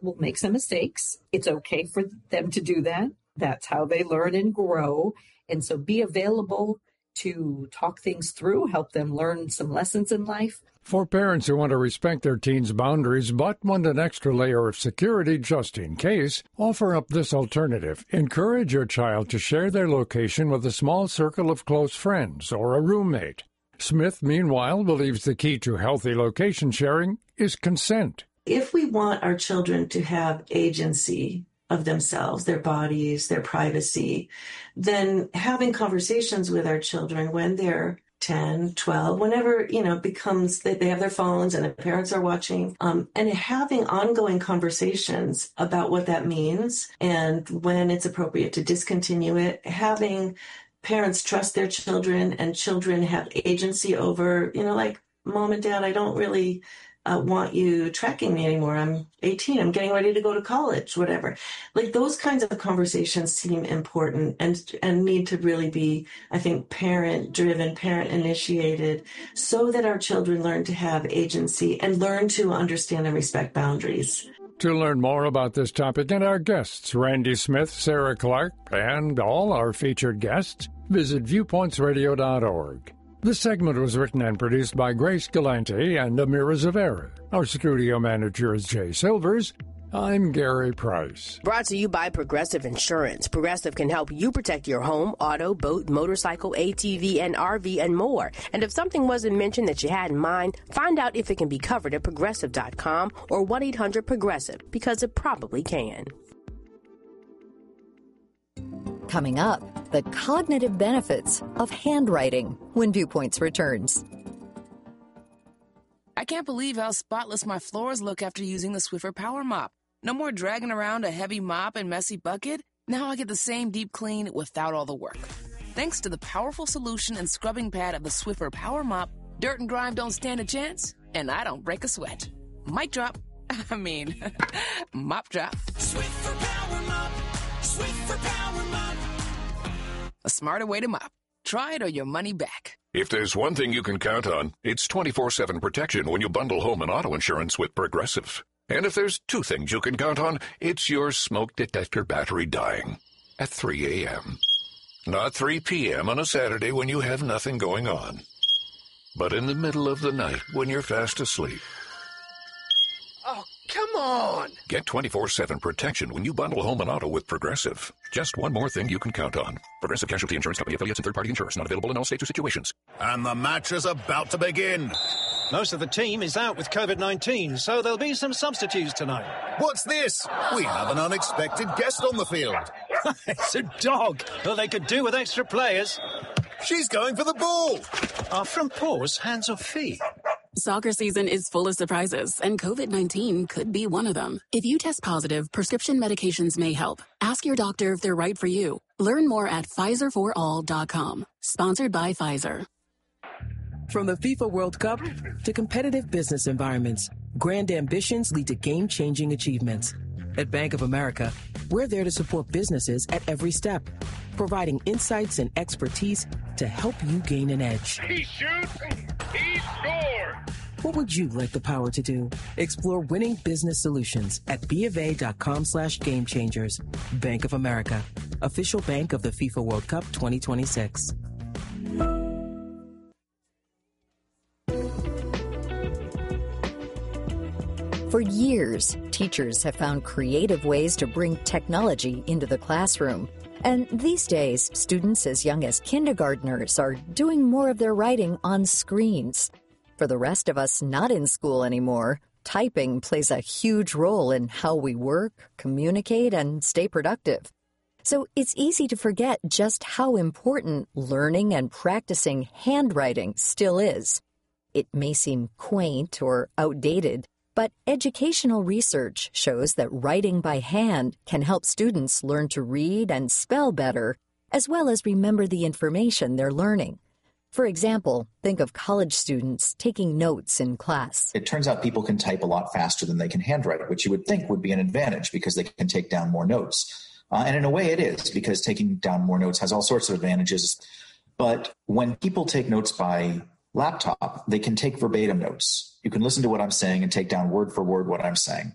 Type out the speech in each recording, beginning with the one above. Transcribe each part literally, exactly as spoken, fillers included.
will make some mistakes. It's okay for them to do that. That's how they learn and grow. And so be available to talk things through, help them learn some lessons in life. For parents who want to respect their teens' boundaries but want an extra layer of security just in case, offer up this alternative. Encourage your child to share their location with a small circle of close friends or a roommate. Smith, meanwhile, believes the key to healthy location sharing is consent. If we want our children to have agency of themselves, their bodies, their privacy, then having conversations with our children when they're ten, twelve, whenever, you know, it becomes that they have their phones and the parents are watching, um, and having ongoing conversations about what that means and when it's appropriate to discontinue it, having parents trust their children and children have agency over, you know, like, Mom and Dad, I don't really Uh, want you tracking me anymore. I'm eighteen. I'm getting ready to go to college, whatever. Like those kinds of conversations seem important and and need to really be, I think, parent driven, parent initiated, so that our children learn to have agency and learn to understand and respect boundaries. To learn more about this topic and our guests, Randy Smith, Sarah Clark, and all our featured guests, visit viewpoints radio dot org. This segment was written and produced by Grace Galante and Amira Zavera. Our studio manager is Jay Silvers. I'm Gary Price. Brought to you by Progressive Insurance. Progressive can help you protect your home, auto, boat, motorcycle, A T V, and R V, and more. And if something wasn't mentioned that you had in mind, find out if it can be covered at progressive dot com or one eight hundred progressive, because it probably can. Coming up, the cognitive benefits of handwriting when Viewpoints returns. I can't believe how spotless my floors look after using the Swiffer Power Mop. No more dragging around a heavy mop and messy bucket. Now I get the same deep clean without all the work. Thanks to the powerful solution and scrubbing pad of the Swiffer Power Mop, dirt and grime don't stand a chance, and I don't break a sweat. Mic drop. I mean, mop drop. Swiffer Power Mop. Swiffer Power Mop. A smarter way to mop. Try it or your money back. If there's one thing you can count on, it's twenty-four seven protection when you bundle home and auto insurance with Progressive. And if there's two things you can count on, it's your smoke detector battery dying at three a.m. Not three p.m. on a Saturday when you have nothing going on, but in the middle of the night when you're fast asleep. Oh, come on! Get twenty-four seven protection when you bundle home and auto with Progressive. Just one more thing you can count on. Progressive Casualty Insurance Company, affiliates, and third-party insurers. Not available in all states or situations. And the match is about to begin. Most of the team is out with covid nineteen, so there'll be some substitutes tonight. What's this? We have an unexpected guest on the field. It's a dog. Well, they could do with extra players. She's going for the ball. Are front paws hands or feet? Soccer season is full of surprises, and covid nineteen could be one of them. If you test positive, prescription medications may help. Ask your doctor if they're right for you. Learn more at Pfizer for all dot com. Sponsored by Pfizer. From the FIFA World Cup to competitive business environments, grand ambitions lead to game-changing achievements. At Bank of America, we're there to support businesses at every step, providing insights and expertise to help you gain an edge. He shoots, he scores! What would you like the power to do? Explore winning business solutions at bofa.com slash game changers. Bank of America, official bank of the FIFA World Cup twenty twenty-six. For years, teachers have found creative ways to bring technology into the classroom. And these days, students as young as kindergartners are doing more of their writing on screens. For the rest of us not in school anymore, typing plays a huge role in how we work, communicate, and stay productive. So it's easy to forget just how important learning and practicing handwriting still is. It may seem quaint or outdated, but educational research shows that writing by hand can help students learn to read and spell better, as well as remember the information they're learning. For example, think of college students taking notes in class. It turns out people can type a lot faster than they can handwrite, which you would think would be an advantage because they can take down more notes. Uh, and in a way it is, because taking down more notes has all sorts of advantages. But when people take notes by laptop, they can take verbatim notes. You can listen to what I'm saying and take down word for word what I'm saying.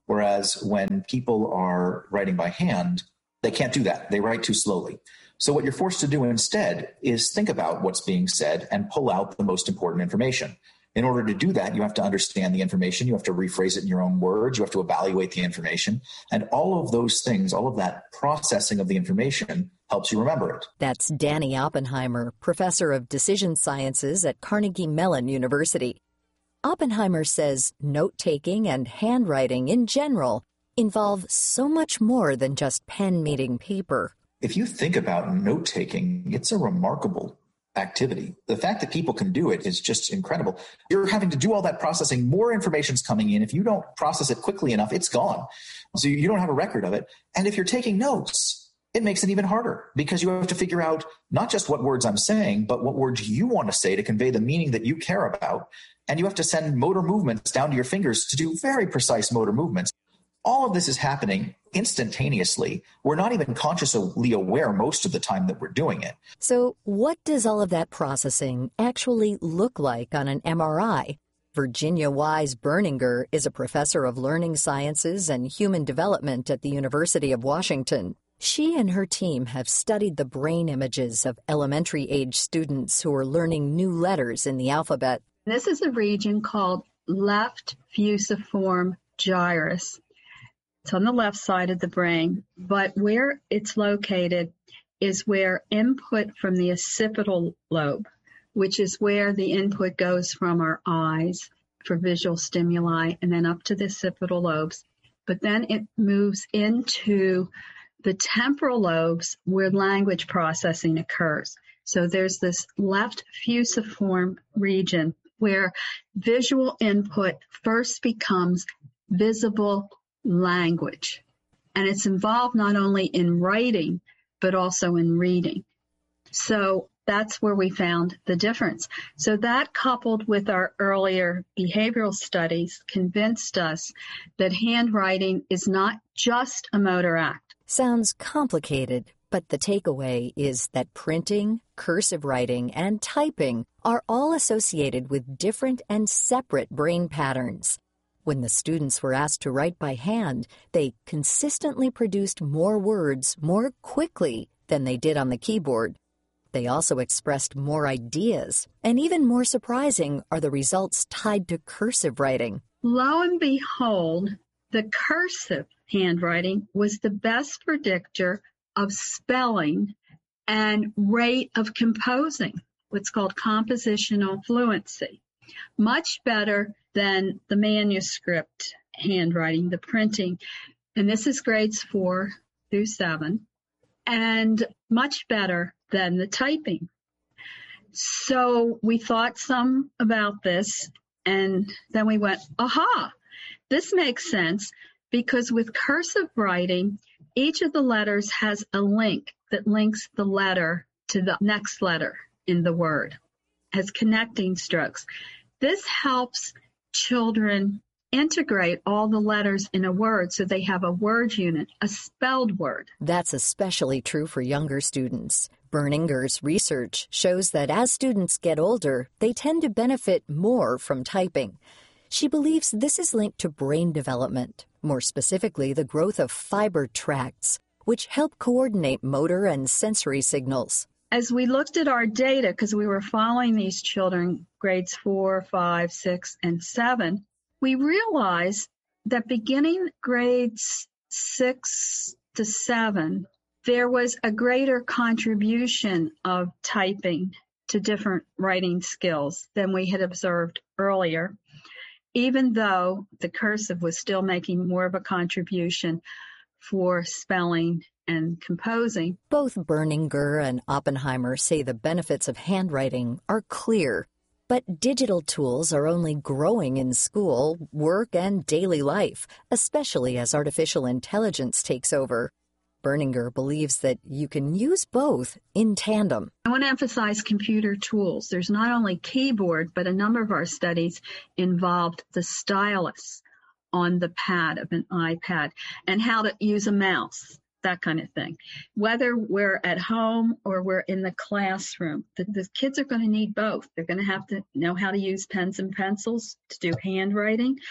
Whereas when people are writing by hand, they can't do that. They write too slowly. So what you're forced to do instead is think about what's being said and pull out the most important information. In order to do that, you have to understand the information. You have to rephrase it in your own words. You have to evaluate the information. And all of those things, all of that processing of the information helps you remember it. That's Danny Oppenheimer, professor of decision sciences at Carnegie Mellon University. Oppenheimer says note-taking and handwriting in general involve so much more than just pen meeting paper. If you think about note-taking, it's a remarkable activity. The fact that people can do it is just incredible. You're having to do all that processing. More information's coming in. If you don't process it quickly enough, it's gone. So you don't have a record of it. And if you're taking notes, it makes it even harder because you have to figure out not just what words I'm saying, but what words you want to say to convey the meaning that you care about. And you have to send motor movements down to your fingers to do very precise motor movements. All of this is happening instantaneously. We're not even consciously aware most of the time that we're doing it. So what does all of that processing actually look like on an M R I? Virginia Wise Berninger is a professor of learning sciences and human development at the University of Washington. She and her team have studied the brain images of elementary-age students who are learning new letters in the alphabet. This is a region called left fusiform gyrus. It's on the left side of the brain, but where it's located is where input from the occipital lobe, which is where the input goes from our eyes for visual stimuli and then up to the occipital lobes. But then it moves into the temporal lobes where language processing occurs. So there's this left fusiform region where visual input first becomes visible language. And it's involved not only in writing, but also in reading. So that's where we found the difference. So that, coupled with our earlier behavioral studies, convinced us that handwriting is not just a motor act. Sounds complicated, but the takeaway is that printing, cursive writing, and typing are all associated with different and separate brain patterns. When the students were asked to write by hand, they consistently produced more words more quickly than they did on the keyboard. They also expressed more ideas, and even more surprising are the results tied to cursive writing. Lo and behold, the cursive handwriting was the best predictor of spelling and rate of composing, what's called compositional fluency. Much better than the manuscript handwriting, the printing. And this is grades four through seven, and much better than the typing. So we thought some about this, and then we went, aha, this makes sense, because with cursive writing, each of the letters has a link that links the letter to the next letter in the word, as connecting strokes. This helps children integrate all the letters in a word so they have a word unit, a spelled word. That's especially true for younger students. Berninger's research shows that as students get older, they tend to benefit more from typing. She believes this is linked to brain development, more specifically the growth of fiber tracts, which help coordinate motor and sensory signals. As we looked at our data, because we were following these children, grades four, five, six, and seven, we realized that beginning grades six to seven, there was a greater contribution of typing to different writing skills than we had observed earlier, even though the cursive was still making more of a contribution for spelling and composing. Both Berninger and Oppenheimer say the benefits of handwriting are clear, but digital tools are only growing in school, work, and daily life, especially as artificial intelligence takes over. Berninger believes that you can use both in tandem. I want to emphasize computer tools. There's not only keyboard, but a number of our studies involved the stylus on the pad of an iPad and how to use a mouse, that kind of thing. Whether we're at home or we're in the classroom, the, the kids are going to need both. They're going to have to know how to use pens and pencils to do handwriting,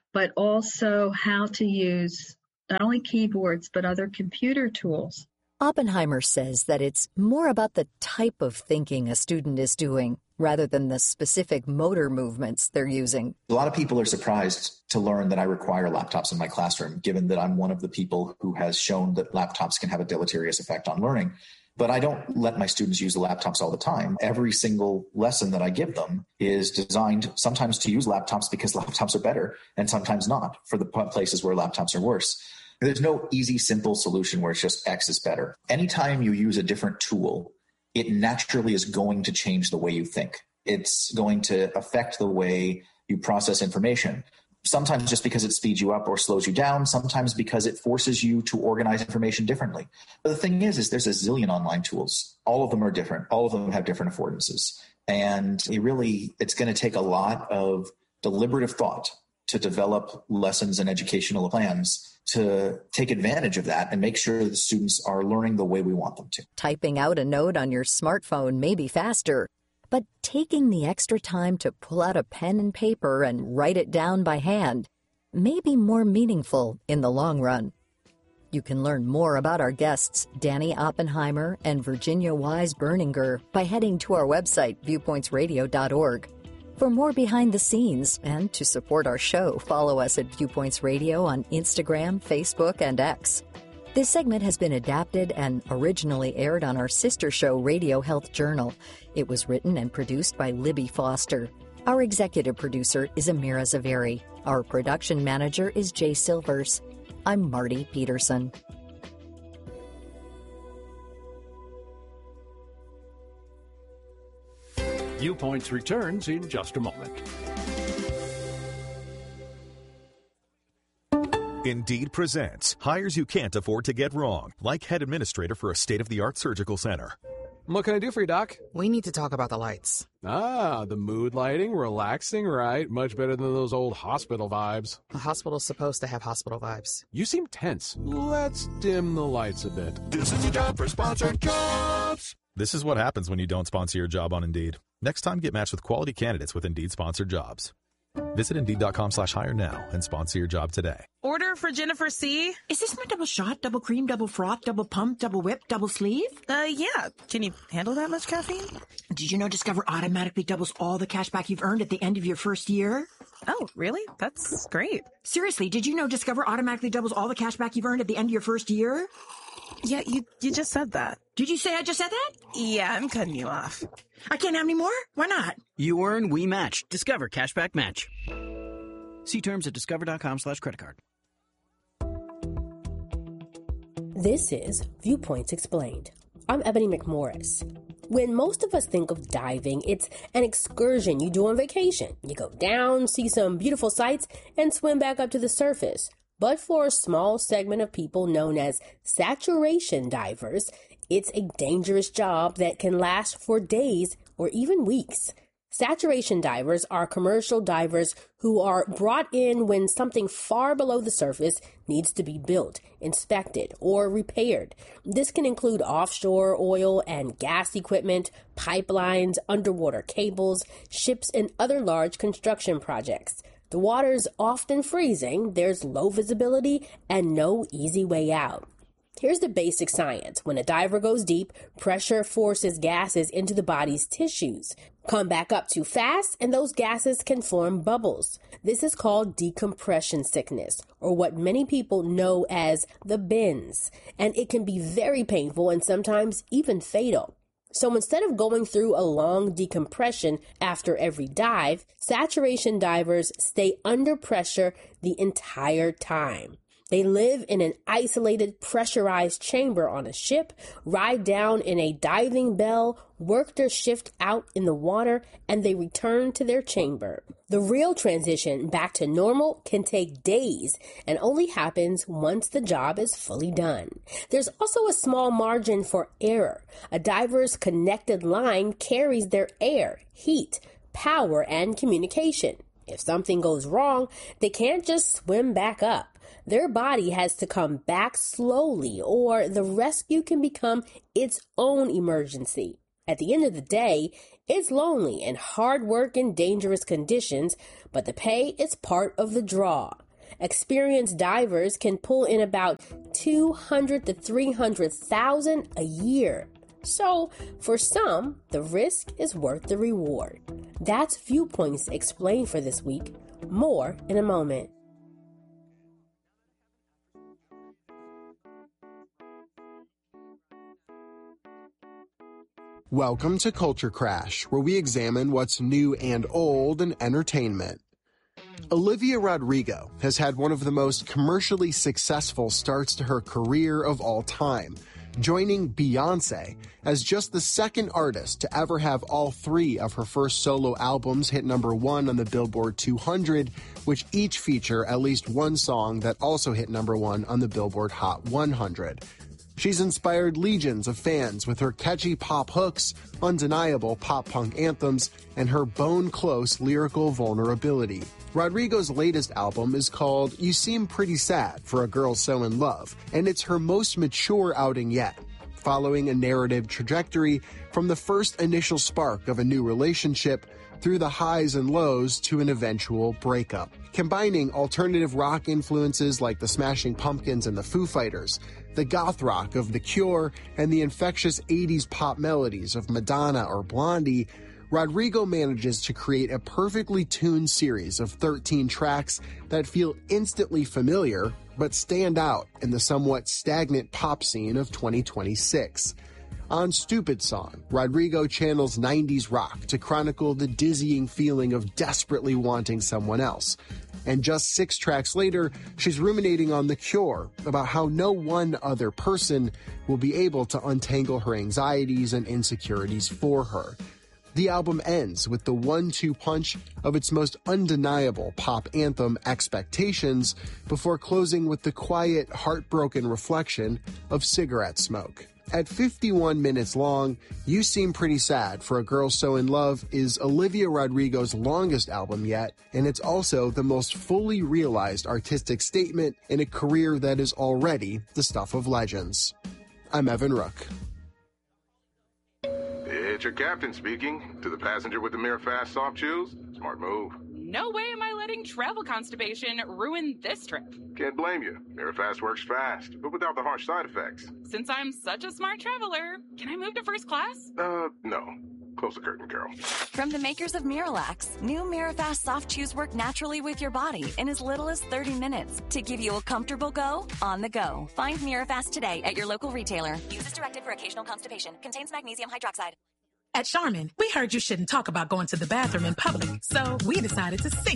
but also how to use not only keyboards, but other computer tools. Oppenheimer says that it's more about the type of thinking a student is doing rather than the specific motor movements they're using. A lot of people are surprised to learn that I require laptops in my classroom, given that I'm one of the people who has shown that laptops can have a deleterious effect on learning. But I don't let my students use the laptops all the time. Every single lesson that I give them is designed sometimes to use laptops because laptops are better, and sometimes not for the places where laptops are worse. There's no easy, simple solution where it's just X is better. Anytime you use a different tool, it naturally is going to change the way you think. It's going to affect the way you process information. Sometimes just because it speeds you up or slows you down, sometimes because it forces you to organize information differently. But the thing is, is there's a zillion online tools. All of them are different. All of them have different affordances. And it really, it's going to take a lot of deliberative thought to develop lessons and educational plans to take advantage of that and make sure the students are learning the way we want them to. Typing out a note on your smartphone may be faster, but taking the extra time to pull out a pen and paper and write it down by hand may be more meaningful in the long run. You can learn more about our guests, Danny Oppenheimer and Virginia Wise Berninger, by heading to our website, viewpoints radio dot org. For more behind the scenes and to support our show, follow us at Viewpoints Radio on Instagram, Facebook, and X. This segment has been adapted and originally aired on our sister show, Radio Health Journal. It was written and produced by Libby Foster. Our executive producer is Amira Zaveri. Our production manager is Jay Silvers. I'm Marty Peterson. Viewpoints returns in just a moment. Indeed presents hires you can't afford to get wrong, like head administrator for a state-of-the-art surgical center. What can I do for you, Doc? We need to talk about the lights. Ah, the mood lighting, relaxing, right? Much better than those old hospital vibes. A hospital's supposed to have hospital vibes. You seem tense. Let's dim the lights a bit. This is your job for sponsored jobs. This is what happens when you don't sponsor your job on Indeed. Next time, get matched with quality candidates with Indeed-sponsored jobs. Visit Indeed.com slash hire now and sponsor your job today. Order for Jennifer C. Is this my double shot, double cream, double froth, double pump, double whip, double sleeve? Uh, yeah. Can you handle that much caffeine? Did you know Discover automatically doubles all the cash back you've earned at the end of your first year? Oh, really? That's great. Seriously, did you know Discover automatically doubles all the cash back you've earned at the end of your first year? Yeah, you you just said that. Did you say I just said that? Yeah, I'm cutting you off. I can't have any more? Why not? You earn, we match. Discover Cashback Match. See terms at discover.com slash credit card. This is Viewpoints Explained. I'm Ebony McMorris. When most of us think of diving, it's an excursion you do on vacation. You go down, see some beautiful sights, and swim back up to the surface. But for a small segment of people known as saturation divers, it's a dangerous job that can last for days or even weeks. Saturation divers are commercial divers who are brought in when something far below the surface needs to be built, inspected, or repaired. This can include offshore oil and gas equipment, pipelines, underwater cables, ships, and other large construction projects. The water's often freezing, there's low visibility, and no easy way out. Here's the basic science. When a diver goes deep, pressure forces gases into the body's tissues. Come back up too fast, and those gases can form bubbles. This is called decompression sickness, or what many people know as the bends, and it can be very painful and sometimes even fatal. So instead of going through a long decompression after every dive, saturation divers stay under pressure the entire time. They live in an isolated, pressurized chamber on a ship, ride down in a diving bell, work their shift out in the water, and they return to their chamber. The real transition back to normal can take days and only happens once the job is fully done. There's also a small margin for error. A diver's connected line carries their air, heat, power, and communication. If something goes wrong, they can't just swim back up. Their body has to come back slowly, or the rescue can become its own emergency. At the end of the day, it's lonely and hard work in dangerous conditions, but the pay is part of the draw. Experienced divers can pull in about two hundred to three hundred thousand a year. So, for some, the risk is worth the reward. That's Viewpoints Explained for this week. More in a moment. Welcome to Culture Crash, where we examine what's new and old in entertainment. Olivia Rodrigo has had one of the most commercially successful starts to her career of all time, joining Beyoncé as just the second artist to ever have all three of her first solo albums hit number one on the Billboard two hundred, which each feature at least one song that also hit number one on the Billboard Hot one hundred. She's inspired legions of fans with her catchy pop hooks, undeniable pop-punk anthems, and her bone-close lyrical vulnerability. Rodrigo's latest album is called You Seem Pretty Sad for a Girl So in Love, and it's her most mature outing yet, following a narrative trajectory from the first initial spark of a new relationship through the highs and lows to an eventual breakup. Combining alternative rock influences like the Smashing Pumpkins and the Foo Fighters, the goth rock of The Cure, and the infectious eighties pop melodies of Madonna or Blondie, Rodrigo manages to create a perfectly tuned series of thirteen tracks that feel instantly familiar, but stand out in the somewhat stagnant pop scene of twenty twenty-six. On Stupid Song, Rodrigo channels nineties rock to chronicle the dizzying feeling of desperately wanting someone else. And just six tracks later, she's ruminating on The Cure about how no one other person will be able to untangle her anxieties and insecurities for her. The album ends with the one two punch of its most undeniable pop anthem, Expectations, before closing with the quiet, heartbroken reflection of Cigarette Smoke. At fifty-one minutes long, You Seem Pretty Sad for a Girl So in Love is Olivia Rodrigo's longest album yet, and it's also the most fully realized artistic statement in a career that is already the stuff of legends. I'm Evan Rook. It's your captain speaking. To the passenger with the Mirror Fast soft chews, smart move. No way am I letting travel constipation ruin this trip. Can't blame you. Mirror Fast works fast, but without the harsh side effects. Since I'm such a smart traveler, can I move to first class? Uh, no. Close the curtain, Carol. From the makers of Miralax, new Mirafast soft chews work naturally with your body in as little as thirty minutes to give you a comfortable go on the go. Find Mirafast today at your local retailer. Use as directed for occasional constipation. Contains magnesium hydroxide. At Charmin, we heard you shouldn't talk about going to the bathroom in public, so we decided to sing